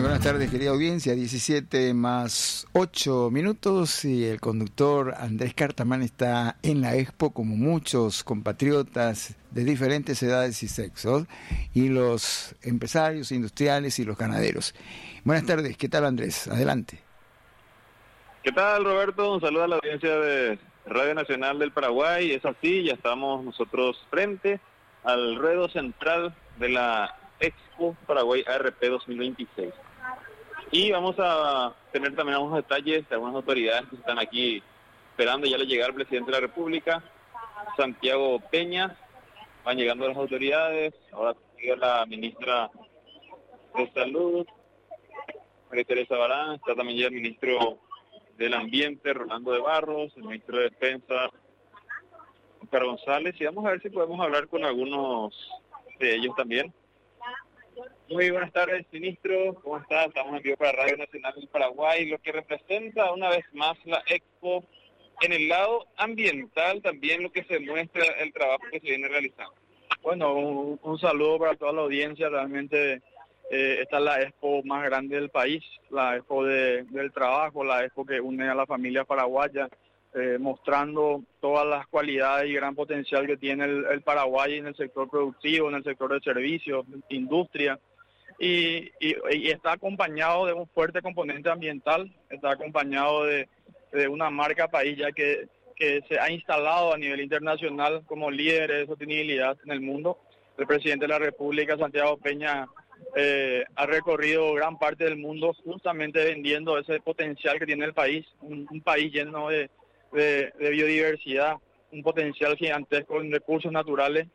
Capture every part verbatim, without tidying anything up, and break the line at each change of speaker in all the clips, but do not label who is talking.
buenas tardes, querida audiencia. diecisiete más ocho minutos y el conductor Andrés Cartamán está en la Expo, como muchos compatriotas de diferentes edades y sexos, y los empresarios industriales y los ganaderos. Buenas tardes, ¿qué tal, Andrés? Adelante.
¿Qué tal, Roberto? Un saludo a la audiencia de Radio Nacional del Paraguay. Es así, ya estamos nosotros frente al ruedo central de la Expo Paraguay A R P dos mil veintiséis. Y vamos a tener también algunos detalles de algunas autoridades que están aquí esperando. Ya le llegará el presidente de la República, Santiago Peña. Van llegando las autoridades. Ahora llega la ministra de Salud, María Teresa Barán. Está también ya el ministro del Ambiente, Rolando de Barros, el ministro de Defensa, Oscar González. Y vamos a ver si podemos hablar con algunos de ellos también. Muy buenas tardes, ministro. ¿Cómo está? Estamos en vivo para Radio Nacional del Paraguay, lo que representa una vez más la Expo en el lado ambiental, también lo que se muestra el trabajo que se viene realizando.
Bueno, un, un saludo para toda la audiencia. Realmente eh, esta es la Expo más grande del país, la Expo de, del trabajo, la Expo que une a la familia paraguaya, eh, mostrando todas las cualidades y gran potencial que tiene el, el Paraguay en el sector productivo, en el sector de servicios, industria. Y, y, y está acompañado de un fuerte componente ambiental, está acompañado de, de una marca país ya que, que se ha instalado a nivel internacional como líder de sostenibilidad en el mundo. El presidente de la República, Santiago Peña, eh, ha recorrido gran parte del mundo justamente vendiendo ese potencial que tiene el país, un, un país lleno de, de, de biodiversidad, un potencial gigantesco en recursos naturales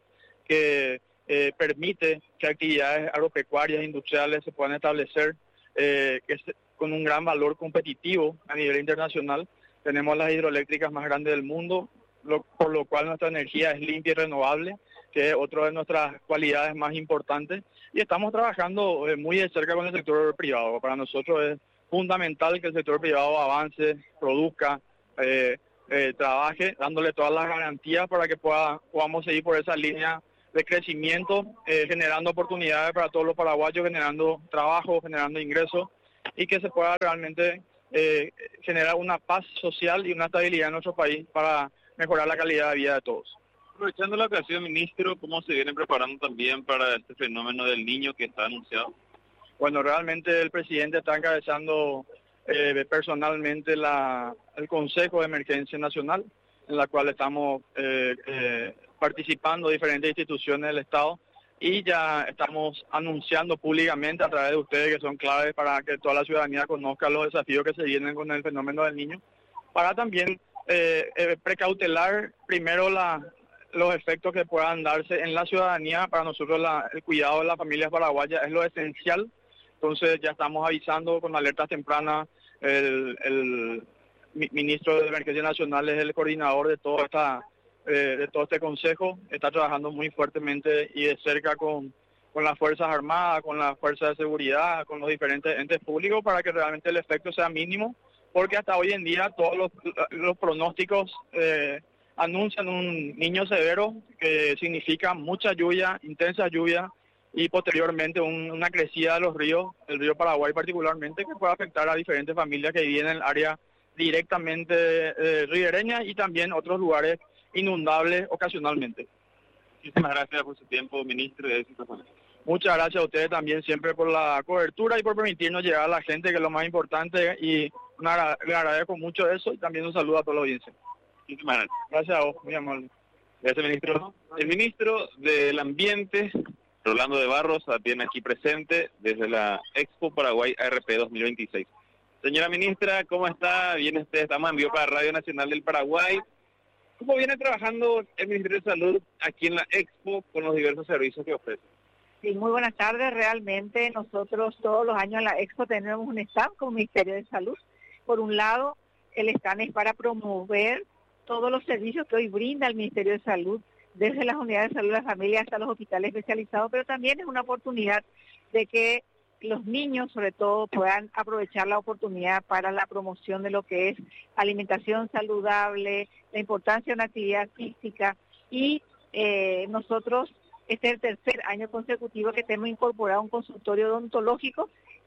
que Eh, permite que actividades agropecuarias, industriales se puedan establecer eh, que es, con un gran valor competitivo a nivel internacional. Tenemos las hidroeléctricas más grandes del mundo, lo, por lo cual nuestra energía es limpia y renovable, que es otra de nuestras cualidades más importantes. Y estamos trabajando eh, muy de cerca con el sector privado. Para nosotros es fundamental que el sector privado avance, produzca, eh, eh, trabaje, dándole todas las garantías para que pueda, podamos seguir por esa línea de crecimiento, eh, generando oportunidades para todos los paraguayos, generando trabajo, generando ingresos, y que se pueda realmente eh, generar una paz social y una estabilidad en nuestro país para mejorar la calidad de vida de todos.
Aprovechando la ocasión, ministro, ¿cómo se vienen preparando también para este fenómeno del Niño que está anunciado?
Bueno, realmente el presidente está encabezando eh, personalmente la, el Consejo de Emergencia Nacional, en la cual estamos eh, eh, participando diferentes instituciones del Estado, y ya estamos anunciando públicamente a través de ustedes, que son claves para que toda la ciudadanía conozca los desafíos que se vienen con el fenómeno del Niño, para también eh, eh, precautelar primero la, los efectos que puedan darse en la ciudadanía. Para nosotros la, el cuidado de las familias paraguayas es lo esencial, entonces ya estamos avisando con alertas tempranas. El, el ministro de Emergencia Nacional es el coordinador de toda esta de todo este consejo, está trabajando muy fuertemente y de cerca con, con las Fuerzas Armadas, con las Fuerzas de Seguridad, con los diferentes entes públicos, para que realmente el efecto sea mínimo, porque hasta hoy en día todos los, los pronósticos eh, anuncian un Niño severo, que significa mucha lluvia, intensa lluvia, y posteriormente un, una crecida de los ríos, el río Paraguay particularmente, que puede afectar a diferentes familias que viven en el área directamente eh, ribereña, y también otros lugares inundables ocasionalmente.
Muchísimas gracias por su tiempo, ministro. De
Muchas gracias a ustedes también siempre por la cobertura y por permitirnos llegar a la gente, que es lo más importante, y una, le agradezco mucho eso, y también un saludo a toda la audiencia.
Muchísimas gracias.
Gracias a vos, muy amable.
Gracias, ministro. El ministro del Ambiente, Rolando de Barros, viene aquí presente desde la Expo Paraguay A R P dos mil veintiséis. Señora ministra, ¿cómo está? Bien, usted, estamos en vivo para Radio Nacional del Paraguay. ¿Cómo viene trabajando el Ministerio de Salud aquí en la Expo con los diversos servicios que ofrece?
Sí, muy buenas tardes. Realmente nosotros todos los años en la Expo tenemos un stand como Ministerio de Salud. Por un lado, el stand es para promover todos los servicios que hoy brinda el Ministerio de Salud, desde las unidades de salud de la familia hasta los hospitales especializados, pero también es una oportunidad de que los niños, sobre todo, puedan aprovechar la oportunidad para la promoción de lo que es alimentación saludable, la importancia de una actividad física, y eh, nosotros, este es el tercer año consecutivo que tenemos incorporado un consultorio odontológico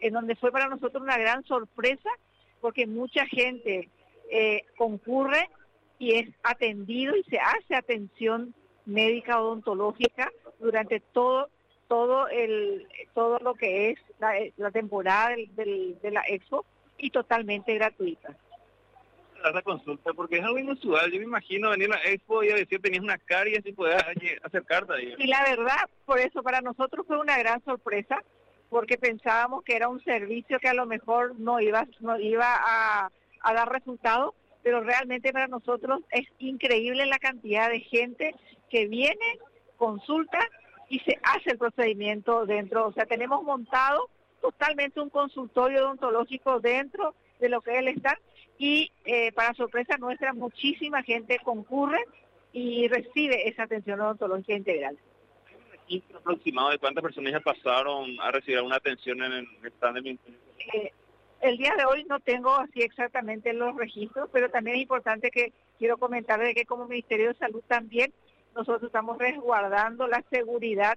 en donde fue para nosotros una gran sorpresa, porque mucha gente eh, concurre y es atendido y se hace atención médica odontológica durante todo todo el todo lo que es la, la temporada del, del, de la Expo, y totalmente gratuita.
La consulta, porque es algo inusual. Yo me imagino venir a la Expo y a decir tenías una caries y poder acercarte ahí.
Y la verdad, por eso para nosotros fue una gran sorpresa, porque pensábamos que era un servicio que a lo mejor no iba, no iba a, a dar resultado, pero realmente para nosotros es increíble la cantidad de gente que viene, consulta y se hace el procedimiento dentro. O sea, tenemos montado totalmente un consultorio odontológico dentro de lo que es el stand, y eh, para sorpresa nuestra, muchísima gente concurre y recibe esa atención odontológica integral.
¿Y aproximado de cuántas personas ya pasaron a recibir una atención en el stand del Ministerio?
Eh, el día de hoy no tengo así exactamente los registros, pero también es importante que quiero comentar de que como Ministerio de Salud también nosotros estamos resguardando la seguridad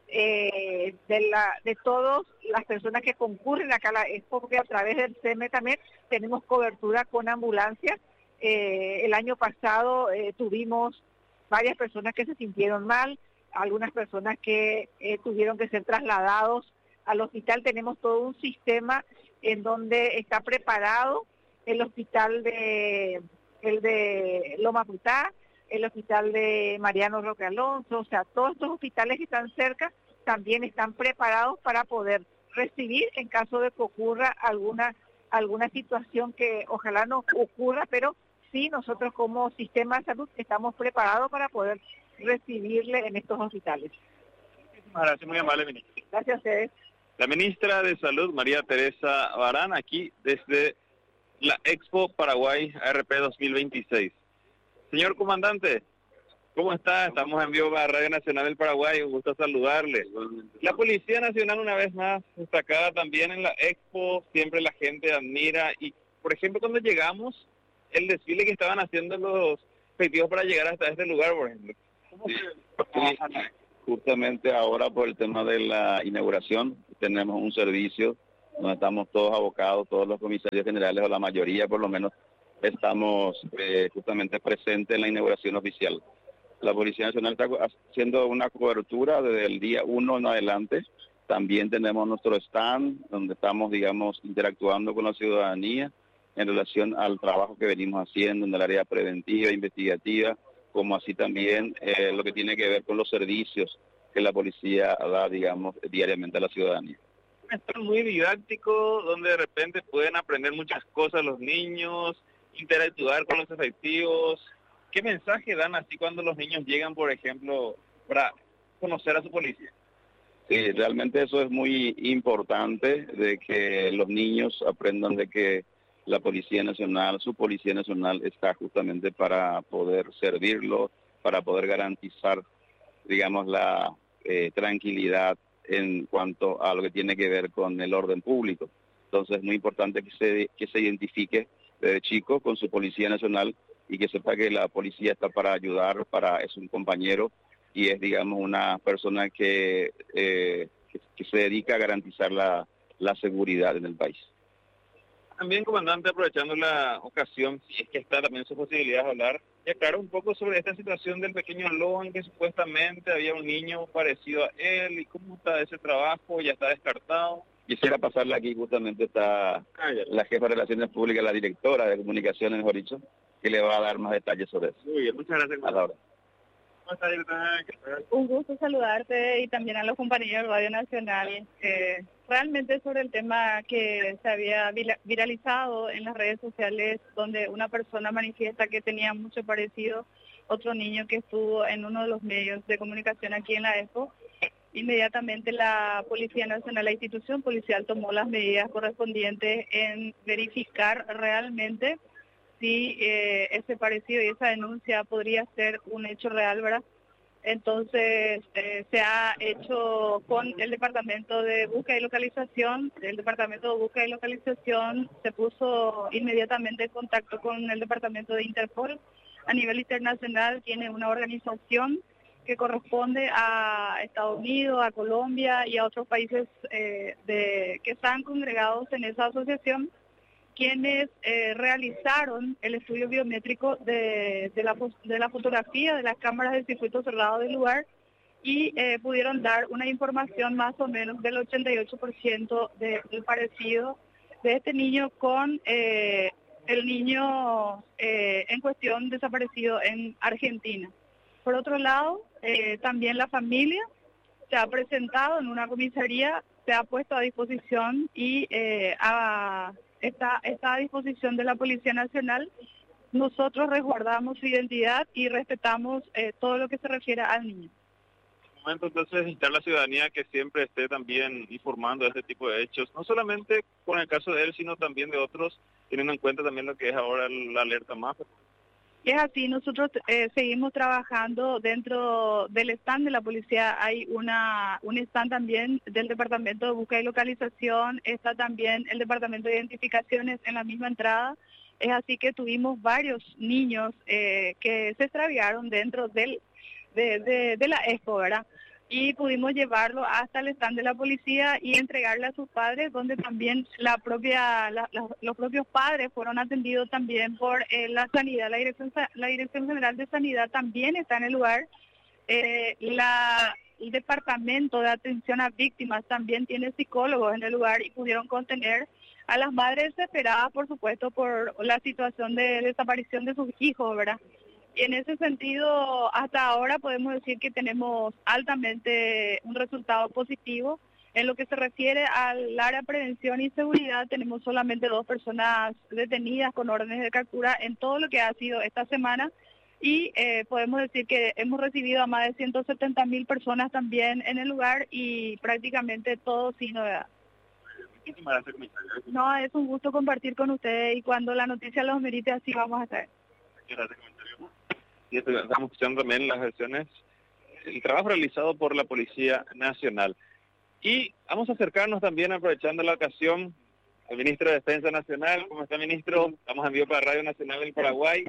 eh, de la de todas las personas que concurren acá a la Expo, porque a través del C E M E también tenemos cobertura con ambulancias. Eh, el año pasado eh, tuvimos varias personas que se sintieron mal, algunas personas que eh, tuvieron que ser trasladados al hospital. Tenemos todo un sistema en donde está preparado el hospital de el de Loma Putá, el hospital de Mariano Roque Alonso, o sea, todos estos hospitales que están cerca también están preparados para poder recibir en caso de que ocurra alguna alguna situación que ojalá no ocurra, pero sí nosotros como sistema de salud estamos preparados para poder recibirle en estos hospitales.
Muchísimas gracias, muy amable, ministra.
Gracias a ustedes.
La ministra de Salud, María Teresa Barán, aquí desde la Expo Paraguay A R P dos mil veintiséis. Señor comandante, ¿cómo está? Estamos en vivo para Radio Nacional del Paraguay, un gusto saludarle. La Policía Nacional una vez más destacada también en la Expo, siempre la gente admira y, por ejemplo, cuando llegamos, el desfile que estaban haciendo los efectivos para llegar hasta este lugar, por ejemplo. ¿Cómo
Sí,
se...
justamente ahora por el tema de la inauguración tenemos un servicio donde estamos todos abocados, todos los comisarios generales o la mayoría por lo menos estamos eh, justamente presentes en la inauguración oficial. La Policía Nacional está haciendo una cobertura desde el día uno en adelante. También tenemos nuestro stand donde estamos, digamos, interactuando con la ciudadanía en relación al trabajo que venimos haciendo en el área preventiva, investigativa, como así también eh, lo que tiene que ver con los servicios que la policía da, digamos, diariamente a la ciudadanía.
Está muy didáctico, donde de repente pueden aprender muchas cosas los niños, interactuar con los efectivos. ¿Qué mensaje dan así cuando los niños llegan, por ejemplo, para conocer a su policía?
Sí, realmente eso es muy importante, de que los niños aprendan de que la Policía Nacional, su Policía Nacional está justamente para poder servirlo, para poder garantizar, digamos, la eh, tranquilidad en cuanto a lo que tiene que ver con el orden público. Entonces es muy importante que se, que se identifique desde chico con su Policía Nacional y que sepa que la policía está para ayudar, para es un compañero y es, digamos, una persona que, eh, que, que se dedica a garantizar la, la seguridad en el país.
También, comandante, aprovechando la ocasión, si es que está también su posibilidad de hablar, y aclarar un poco sobre esta situación del pequeño Loan, que supuestamente había un niño parecido a él, y cómo está ese trabajo, ya está descartado.
Quisiera pasarle aquí, justamente está
Ah, ya.
la jefa de Relaciones Públicas, la directora de Comunicaciones, mejor dicho, que le va a dar más detalles sobre eso.
Muy bien, muchas gracias.
A la hora.
¿Cómo está, directora? ¿Qué tal?
Un gusto saludarte y también a los compañeros de Radio Nacional. Eh, realmente sobre el tema que se había viralizado en las redes sociales, donde una persona manifiesta que tenía mucho parecido a otro niño que estuvo en uno de los medios de comunicación aquí en la Expo, inmediatamente la Policía Nacional, la institución policial, tomó las medidas correspondientes en verificar realmente si eh, ese parecido y esa denuncia podría ser un hecho real, ¿verdad? Entonces eh, se ha hecho con el Departamento de Búsqueda y Localización, el Departamento de Búsqueda y Localización se puso inmediatamente en contacto con el Departamento de Interpol. A nivel internacional tiene una organización que corresponde a Estados Unidos, a Colombia y a otros países eh, de, que están congregados en esa asociación, quienes eh, realizaron el estudio biométrico de, de, la, de la fotografía de las cámaras del circuito cerrado del lugar y eh, pudieron dar una información más o menos del ochenta y ocho por ciento de, del parecido de este niño con eh, el niño eh, en cuestión desaparecido en Argentina. Por otro lado, eh, también la familia se ha presentado en una comisaría, se ha puesto a disposición y eh, a, está, está a disposición de la Policía Nacional. Nosotros resguardamos su identidad y respetamos eh, todo lo que se refiere al niño.
Momento entonces instar a la ciudadanía que siempre esté también informando de este tipo de hechos, no solamente con el caso de él, sino también de otros, teniendo en cuenta también lo que es ahora la alerta M A F.
Es así, nosotros eh, seguimos trabajando dentro del stand de la policía. Hay una un stand también del Departamento de Búsqueda y Localización, está también el Departamento de Identificaciones en la misma entrada. Es así que tuvimos varios niños eh, que se extraviaron dentro del De, de, de la expo, ¿verdad? Y pudimos llevarlo hasta el stand de la policía y entregarle a sus padres, donde también la propia, la, la, los propios padres fueron atendidos también por eh, la sanidad. La dirección, la Dirección General de Sanidad también está en el lugar. Eh, la, el Departamento de Atención a Víctimas también tiene psicólogos en el lugar y pudieron contener a las madres desesperadas, por supuesto, por la situación de desaparición de sus hijos, ¿verdad? Y en ese sentido, hasta ahora podemos decir que tenemos altamente un resultado positivo. En lo que se refiere al área de prevención y seguridad, tenemos solamente dos personas detenidas con órdenes de captura en todo lo que ha sido esta semana. Y eh, podemos decir que hemos recibido a más de ciento setenta mil personas también en el lugar y prácticamente todo sin novedad.
Muchísimas gracias, comisario.
No, es un gusto compartir con ustedes y cuando la noticia los merite así vamos a estar.
Gracias, comisario. Y estamos escuchando también las versiones, el trabajo realizado por la Policía Nacional. Y vamos a acercarnos también, aprovechando la ocasión, al ministro de Defensa Nacional. ¿Cómo está, ministro? Estamos en vivo para Radio Nacional del Paraguay.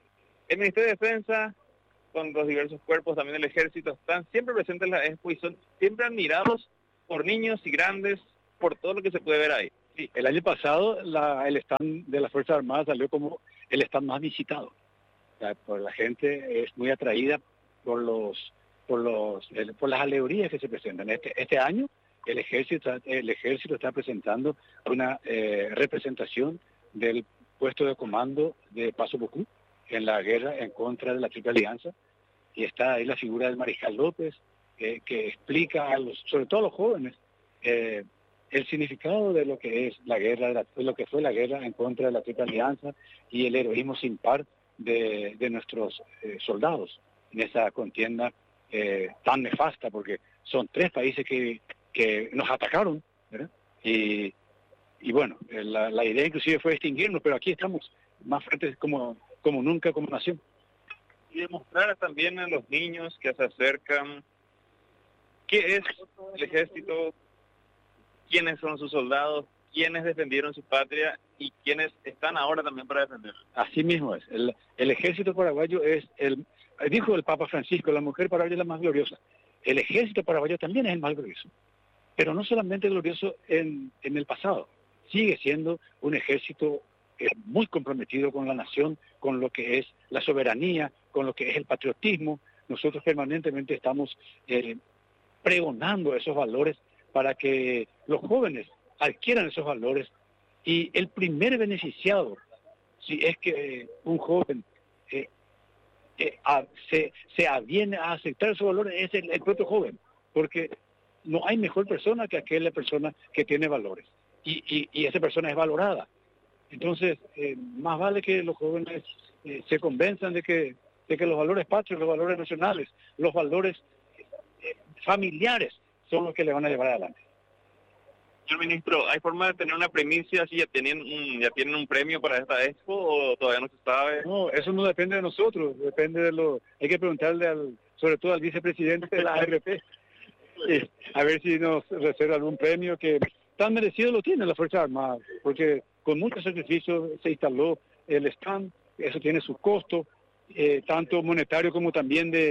El Ministerio de Defensa, con los diversos cuerpos también del Ejército, están siempre presentes en la expo y son siempre admirados por niños y grandes, por todo lo que se puede ver ahí.
Sí, el año pasado la, el stand de las Fuerzas Armadas salió como el stand más visitado. O sea, por la gente es muy atraída por los por los el, por las alegorías que se presentan. Este este año el ejército el ejército está presentando una eh, representación del puesto de comando de Paso Bocú en la guerra en contra de la Triple Alianza, y está ahí la figura del Mariscal López eh, que explica a los, sobre todo a los jóvenes, eh, el significado de lo que es la guerra, de, la, de lo que fue la guerra en contra de la Triple Alianza y el heroísmo sin par de, de nuestros eh, soldados en esa contienda eh, tan nefasta, porque son tres países que, que nos atacaron, ¿verdad? Y, y bueno, la, la idea inclusive fue extinguirnos, pero aquí estamos más fuertes como, como nunca como nación.
Y demostrar también a los niños que se acercan qué es el ejército, quiénes son sus soldados, quiénes defendieron su patria y quiénes están ahora también para defenderla.
Así mismo es. El, el ejército paraguayo es, el dijo el Papa Francisco, la mujer paraguaya es la más gloriosa. El ejército paraguayo también es el más glorioso. Pero no solamente glorioso en, en el pasado, sigue siendo un ejército eh, muy comprometido con la nación, con lo que es la soberanía, con lo que es el patriotismo. Nosotros permanentemente estamos eh, pregonando esos valores para que los jóvenes adquieran esos valores, y el primer beneficiado, si es que un joven eh, eh, a, se, se aviene a aceptar esos valores, es el, el propio joven, porque no hay mejor persona que aquella persona que tiene valores, y, y, y esa persona es valorada. Entonces, eh, más vale que los jóvenes eh, se convenzan de que, de que los valores patrios, los valores nacionales, los valores eh, familiares son los que le van a llevar adelante.
Señor ministro, ¿hay forma de tener una primicia si ya tienen un, ya tienen un premio para esta expo o todavía no se sabe?
No, eso no depende de nosotros, depende de lo... Hay que preguntarle al, sobre todo al vicepresidente de la A R P, eh, a ver si nos reserva algún premio que tan merecido lo tiene la Fuerza Armada, porque con mucho sacrificio se instaló el stand, eso tiene su costo, eh, tanto monetario como también de,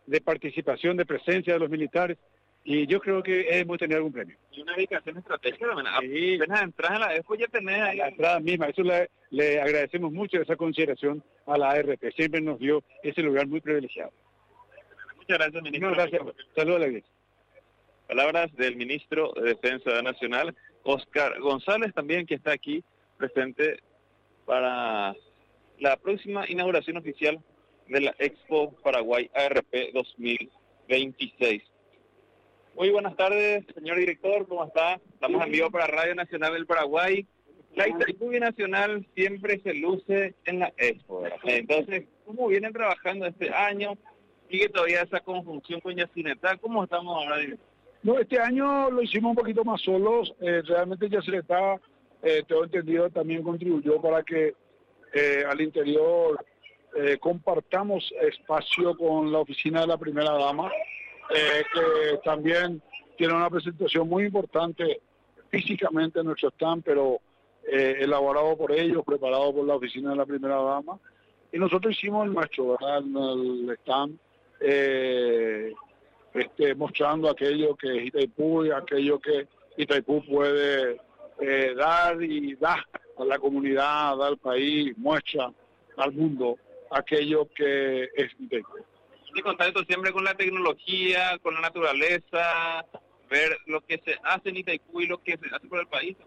de participación, de presencia de los militares, y yo creo que hemos tenido algún premio.
Y una dedicación estratégica también.
Sí.
Apenas entras en la Expo ya tenés ahí.
La entrada misma, eso le, le agradecemos mucho esa consideración a la A R P, siempre nos dio ese lugar muy privilegiado.
Muchas gracias, ministro.
No, gracias. Saludos a la iglesia.
Palabras del ministro de Defensa Nacional, Oscar González, también, que está aquí presente para la próxima inauguración oficial de la Expo Paraguay A R P dos mil veintiséis. Muy buenas tardes, señor director, ¿cómo está? Estamos en vivo para Radio Nacional del Paraguay. La Itaipú Binacional siempre se luce en la Expo, ¿verdad? Entonces, ¿cómo vienen trabajando este año? ¿Sigue todavía esa conjunción con Yacyretá? ¿Cómo estamos ahora, director?
No, este año lo hicimos un poquito más solos. Eh, realmente Yacyretá, eh, tengo entendido, también contribuyó para que eh, al interior eh, compartamos espacio con la oficina de la primera dama, eh, que también tiene una presentación muy importante físicamente en nuestro stand, pero eh, elaborado por ellos, preparado por la oficina de la primera dama. Y nosotros hicimos el nuestro, ¿verdad? En el stand, eh, este, mostrando aquello que es Itaipú y aquello que Itaipú puede eh, dar y dar a la comunidad, dar al país, muestra al mundo aquello que es Itaipú.
Y contacto siempre con la tecnología, con la naturaleza, ver lo que se hace en Itaipú y lo que se hace por el país.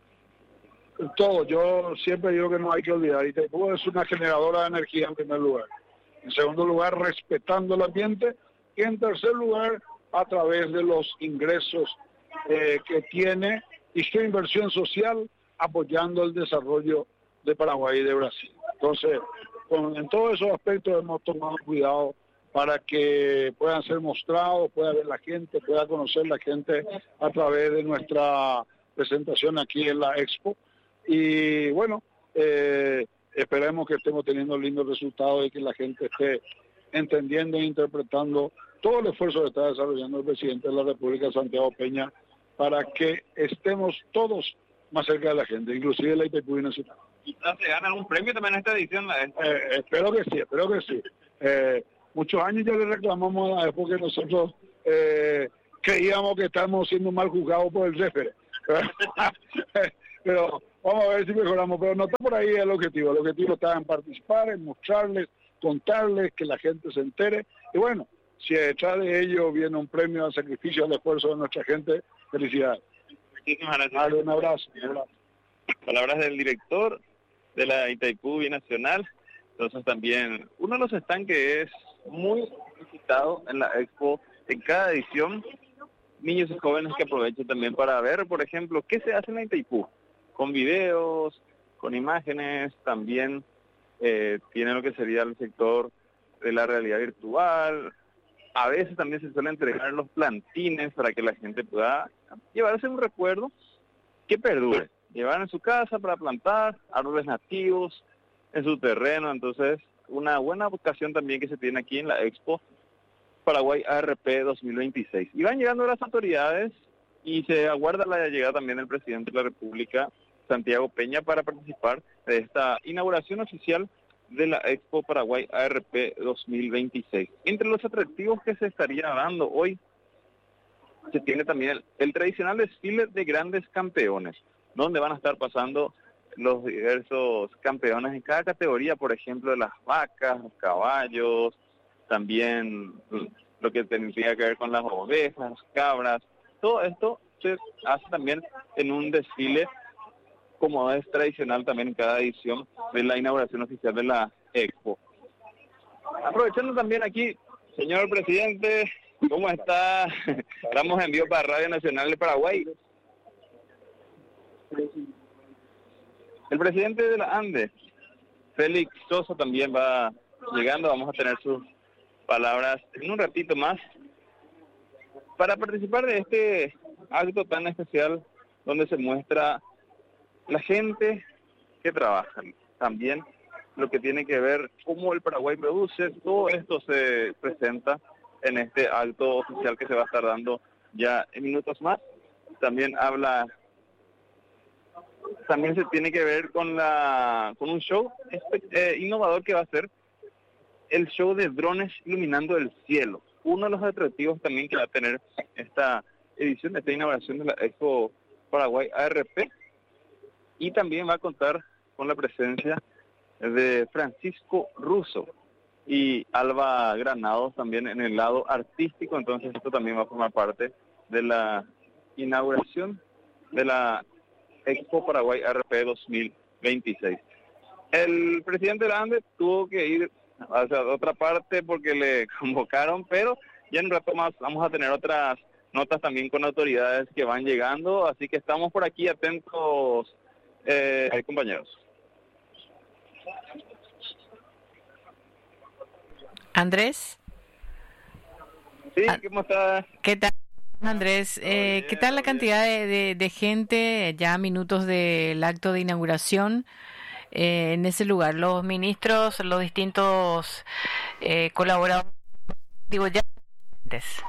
Todo, yo siempre digo que no hay que olvidar, Itaipú es una generadora de energía en primer lugar. En segundo lugar, respetando el ambiente. Y en tercer lugar, a través de los ingresos eh, que tiene y su inversión social apoyando el desarrollo de Paraguay y de Brasil. Entonces, con, en todos esos aspectos hemos tomado cuidado para que puedan ser mostrados, pueda ver la gente, pueda conocer la gente a través de nuestra presentación aquí en la Expo. Y bueno, eh, esperemos que estemos teniendo lindos resultados y que la gente esté entendiendo e interpretando todo el esfuerzo que está desarrollando el presidente de la República, Santiago Peña, para que estemos todos más cerca de la gente, inclusive la Itaipú Binacional.
¿Quizás se gana algún premio también en esta edición?
Eh, espero que sí, espero que sí. Eh, muchos años ya le reclamamos a la Expo que nosotros eh, creíamos que estamos siendo mal juzgados por el réfere. Pero vamos a ver si mejoramos, pero no está por ahí el objetivo. El objetivo está en participar, en mostrarles, contarles, que la gente se entere. Y bueno, si detrás de ello viene un premio al sacrificio, al esfuerzo de nuestra gente, felicidades.
Muchísimas gracias.
Dale, un abrazo, un abrazo.
Palabras del director de la Itaipú Binacional. Entonces también uno de los stands que es muy visitado en la Expo en cada edición, niños y jóvenes que aprovechen también para ver, por ejemplo, qué se hace en la Itaipú, con videos, con imágenes, también eh, tiene lo que sería el sector de la realidad virtual. A veces también se suelen entregar los plantines para que la gente pueda llevarse un recuerdo que perdure, llevar en su casa para plantar árboles nativos en su terreno. Entonces, una buena ocasión también que se tiene aquí en la Expo Paraguay A R P dos mil veintiséis. Y van llegando las autoridades y se aguarda la llegada también del presidente de la República, Santiago Peña, para participar de esta inauguración oficial de la Expo Paraguay A R P dos mil veintiséis. Entre los atractivos que se estaría dando hoy, se tiene también el, el tradicional desfile de grandes campeones, donde van a estar pasando los diversos campeones en cada categoría, por ejemplo, de las vacas, los caballos, también lo que tendría que ver con las ovejas, las cabras. Todo esto se hace también en un desfile, como es tradicional también en cada edición de la inauguración oficial de la Expo. Aprovechando también aquí, señor presidente, ¿cómo está? Estamos en vivo para Radio Nacional de Paraguay. El presidente de la ANDE, Félix Sosa, también va llegando. Vamos a tener sus palabras en un ratito más para participar de este acto tan especial donde se muestra la gente que trabaja, también lo que tiene que ver cómo el Paraguay produce. Todo esto se presenta en este acto oficial que se va a estar dando ya en minutos más. También habla, también se tiene que ver con la con un show eh, innovador que va a ser el show de drones iluminando el cielo. uno de los atractivos también que va a tener esta edición, esta inauguración de la Expo Paraguay A R P, y también va a contar con la presencia de Francisco Russo y Alba Granados también en el lado artístico. Entonces esto también va a formar parte de la inauguración de la Expo Paraguay A R P dos mil veintiséis. El presidente de la ANDE tuvo que ir hacia otra parte porque le convocaron, pero ya en un rato más vamos a tener otras notas también con autoridades que van llegando, así que estamos por aquí atentos, eh, compañeros.
Andrés.
Sí, ¿cómo estás?
¿Qué tal, Andrés? Eh, ¿Qué tal la cantidad de, de, de gente, ya a minutos del acto de inauguración, eh, en ese lugar? Los ministros, los distintos eh, colaboradores, digo, ya antes.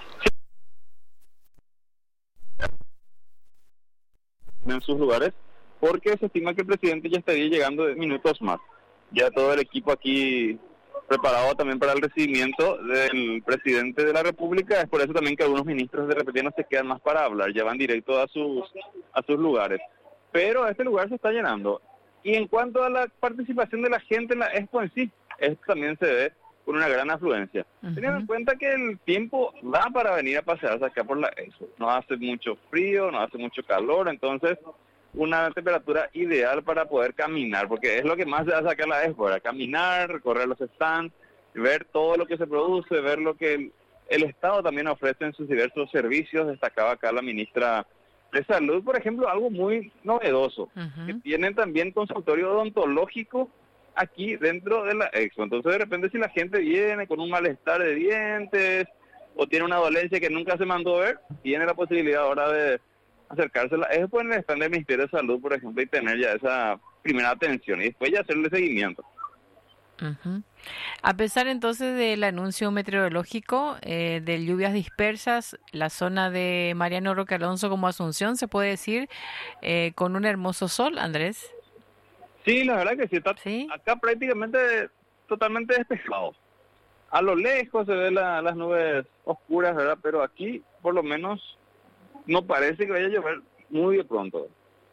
En sus lugares, porque se estima que el presidente ya estaría llegando de minutos más. Ya todo el equipo aquí preparado también para el recibimiento del presidente de la República. Es por eso también que algunos ministros de repente no se quedan más para hablar, ya van directo a sus a sus lugares. Pero este lugar se está llenando. Y en cuanto a la participación de la gente en la Expo en sí, esto también se ve con una gran afluencia. Uh-huh. Teniendo en cuenta que el tiempo da para venir a pasearse acá por la Expo. No hace mucho frío, no hace mucho calor, entonces una temperatura ideal para poder caminar, porque es lo que más se hace acá en la Expo, ¿verdad? Caminar, recorrer los stands, ver todo lo que se produce, ver lo que el, el Estado también ofrece en sus diversos servicios. Destacaba acá la ministra de Salud, por ejemplo, algo muy novedoso, uh-huh. que tienen también consultorio odontológico aquí dentro de la Expo. Entonces, de repente, si la gente viene con un malestar de dientes o tiene una dolencia que nunca se mandó a ver, tiene la posibilidad ahora de acercarse a la Expo en el stand del Ministerio de Salud, por ejemplo, y tener ya esa primera atención y después ya hacerle seguimiento.
Uh-huh. A pesar entonces del anuncio meteorológico eh, de lluvias dispersas, la zona de Mariano Roque Alonso como Asunción se puede decir eh, con un hermoso sol, Andrés.
Sí, la verdad que sí, está
¿Sí?
acá prácticamente totalmente despejado. A lo lejos se ven la, las nubes oscuras, ¿verdad? Pero aquí, por lo menos, no parece que vaya a llover muy de pronto.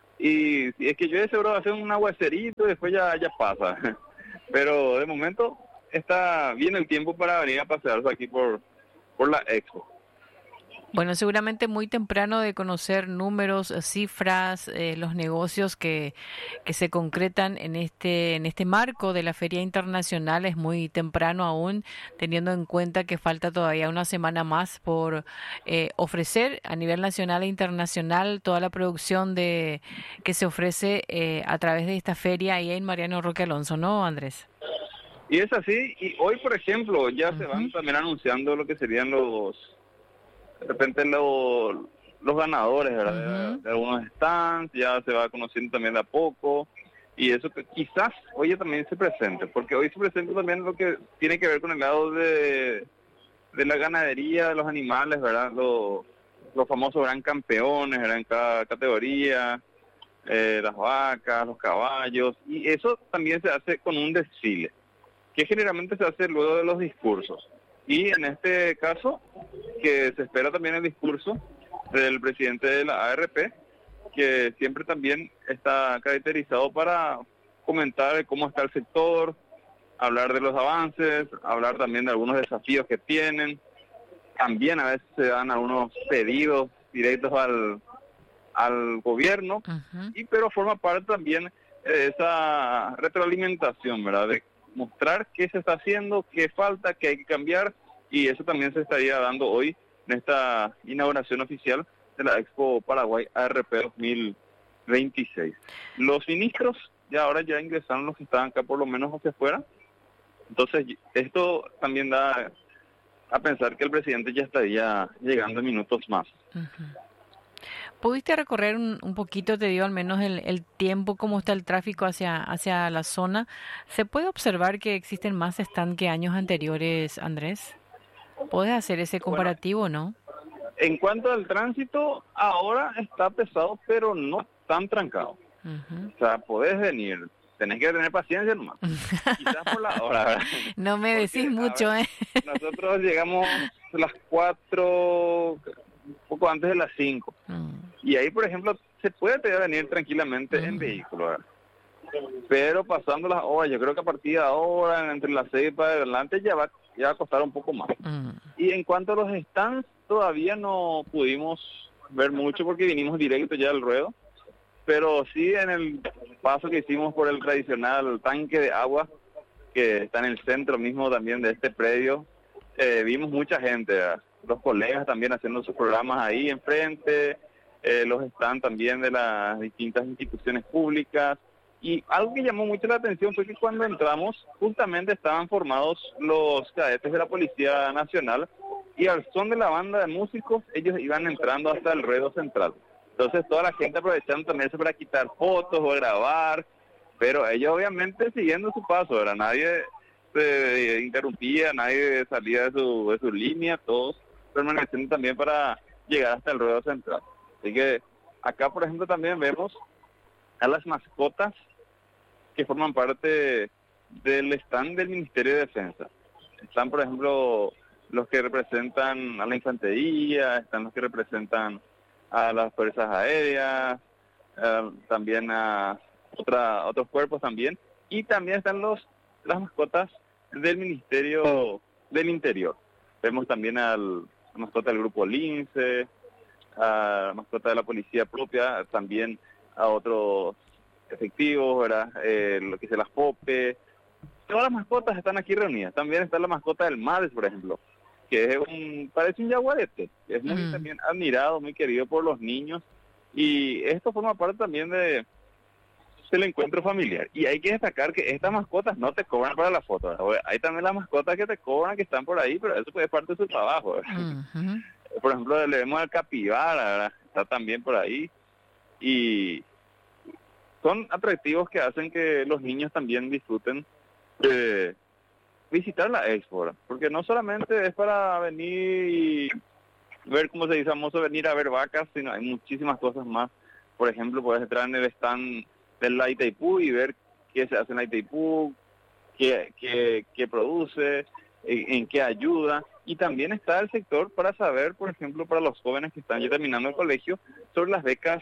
Y si es que llueve, seguro va a ser un aguacerito y después ya, ya pasa. Pero de momento está bien el tiempo para venir a pasearse aquí por, por la Expo.
Bueno, seguramente muy temprano de conocer números, cifras, eh, los negocios que, que se concretan en este en este marco de la Feria Internacional. Es muy temprano aún, teniendo en cuenta que falta todavía una semana más por eh, ofrecer a nivel nacional e internacional toda la producción de que se ofrece eh, a través de esta feria ahí en Mariano Roque Alonso, ¿no, Andrés?
Y es así, y hoy, por ejemplo, ya uh-huh. se van también anunciando lo que serían los... de repente lo, los ganadores, ¿verdad? Uh-huh. de, de algunos stands, ya se va conociendo también de a poco, y eso que quizás hoy también se presente, porque hoy se presenta también lo que tiene que ver con el lado de, de la ganadería de los animales, ¿verdad? Los, los famosos gran campeones, ¿verdad? En cada categoría, eh, las vacas, los caballos, y eso también se hace con un desfile, que generalmente se hace luego de los discursos. Y en este caso, que se espera también el discurso del presidente de la A R P, que siempre también está caracterizado para comentar cómo está el sector, hablar de los avances, hablar también de algunos desafíos que tienen. También a veces se dan algunos pedidos directos al, al gobierno, uh-huh. y pero forma parte también de esa retroalimentación, ¿verdad? De mostrar qué se está haciendo, qué falta, qué hay que cambiar, y eso también se estaría dando hoy en esta inauguración oficial de la Expo Paraguay A R P dos mil veintiséis. Los ministros ya ahora ya ingresaron, los que estaban acá por lo menos hacia afuera, entonces esto también da a pensar que el presidente ya estaría llegando en minutos más.
Uh-huh. ¿Pudiste recorrer un, un poquito, te dio al menos el, el tiempo, cómo está el tráfico hacia, hacia la zona? ¿Se puede observar que existen más stand que años anteriores, Andrés? ¿Puedes hacer ese comparativo, bueno, no?
En cuanto al tránsito, ahora está pesado, pero no tan trancado. Uh-huh. O sea, podés venir. tenés que tener paciencia nomás. Quizás por la hora, ¿verdad?
No me
Porque,
decís mucho,
ver,
¿eh?
Nosotros llegamos a las cuatro, un poco antes de las cinco. Mm. Y ahí, por ejemplo, se puede venir tranquilamente mm. en vehículo, ¿verdad? Pero pasando las horas, yo creo que a partir de ahora, entre las seis para adelante, ya va, ya va a costar un poco más. Mm. Y en cuanto a los stands, todavía no pudimos ver mucho porque vinimos directo ya al ruedo. Pero sí, en el paso que hicimos por el tradicional tanque de agua, que está en el centro mismo también de este predio, eh, vimos mucha gente, ¿verdad? Los colegas también haciendo sus programas ahí enfrente, eh, los stands también de las distintas instituciones públicas. Y algo que llamó mucho la atención fue que cuando entramos, justamente estaban formados los cadetes de la Policía Nacional, y al son de la banda de músicos, ellos iban entrando hasta el ruedo central. Entonces toda la gente aprovechando también eso para quitar fotos o grabar, pero ellos obviamente siguiendo su paso, ¿verdad? Nadie se interrumpía, nadie salía de su, de su línea, todos permaneciendo también para llegar hasta el ruedo central. Así que acá, por ejemplo, también vemos a las mascotas que forman parte del stand del Ministerio de Defensa. Están, por ejemplo, los que representan a la infantería, están los que representan a las fuerzas aéreas, eh, también a otra, otros cuerpos también, y también están los las mascotas del Ministerio del Interior. Vemos también al la mascota del Grupo Lince, a la mascota de la policía propia, también a otros efectivos, ¿verdad? Eh, lo que es las POPE. Todas las mascotas están aquí reunidas. También está la mascota del MADES, por ejemplo, que es un, parece un jaguarete, es muy mm. también admirado, muy querido por los niños, y esto forma parte también de del encuentro familiar. Y hay que destacar que estas mascotas no te cobran para la foto, ¿verdad? Hay también las mascotas que te cobran, que están por ahí, pero eso es parte de su trabajo, uh-huh. Por ejemplo, le vemos al capibara, ¿verdad? Está también por ahí, y son atractivos que hacen que los niños también disfruten de visitar la expo, ¿verdad? Porque no solamente es para venir y ver, cómo se dice, famoso, venir a ver vacas, sino hay muchísimas cosas más. Por ejemplo, puedes entrar en el stand de la Itaipú y ver qué se hace en la Itaipú, qué, qué, qué produce, en, en qué ayuda. Y también está el sector para saber, por ejemplo, para los jóvenes que están ya terminando el colegio, sobre las becas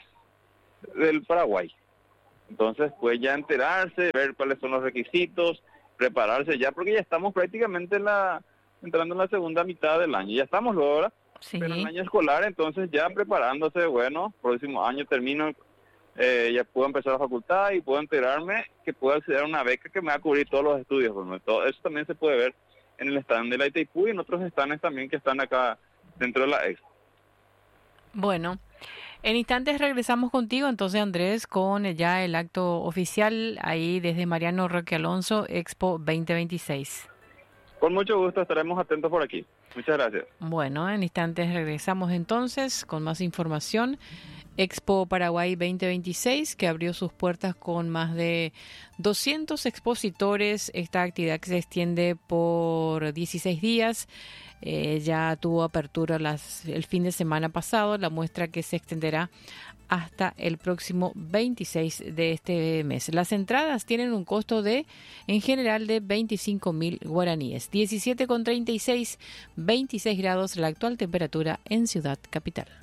del Paraguay. Entonces, pues ya enterarse, ver cuáles son los requisitos, prepararse ya, porque ya estamos prácticamente en la, entrando en la segunda mitad del año. Ya estamos luego, ¿verdad? Sí. Pero en el año escolar, entonces ya preparándose, bueno, próximo año termino, eh, ya puedo empezar la facultad y puedo enterarme que puedo acceder a una beca que me va a cubrir todos los estudios. Bueno, todo eso también se puede ver en el stand de la Itaipú y en otros stands también que están acá dentro de la expo.
Bueno, en instantes regresamos contigo, entonces, Andrés, con ya el acto oficial ahí desde Mariano Roque Alonso, Expo veinte veintiséis.
Con mucho gusto, estaremos atentos por aquí. Muchas gracias.
Bueno, en instantes regresamos entonces con más información. Expo Paraguay veinte veintiséis, que abrió sus puertas con más de doscientos expositores. Esta actividad que se extiende por dieciséis días. Eh, ya tuvo apertura las, el fin de semana pasado, la muestra que se extenderá hasta el próximo veintiséis de este mes. Las entradas tienen un costo de, en general, de veinticinco mil guaraníes. diecisiete con treinta y seis, veintiséis grados la actual temperatura en Ciudad Capital.